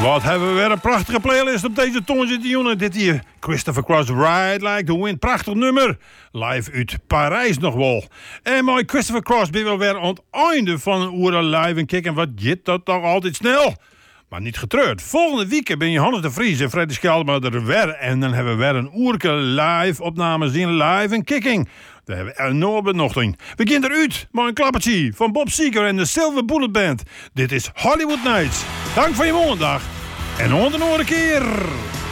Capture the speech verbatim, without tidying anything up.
Wat hebben we weer een prachtige playlist op deze Tonge. Dit hier, Christopher Cross, Ride Like the Wind. Prachtig nummer. Live uit Parijs nog wel. En mooi Christopher Cross ben wel weer aan het einde van een uur live en kicken. Wat jit dat toch altijd snel. Maar niet getreurd. Volgende week ben Johannes de Vries en Freddy Schelma er weer. En dan hebben we weer een oerke live opname zien. Live en kicking. Daar hebben we enorm nog in. We beginnen eruit met een klappertje van Bob Seger en de Silver Bullet Band. Dit is Hollywood Nights. Dank voor je maandag. En onder een keer.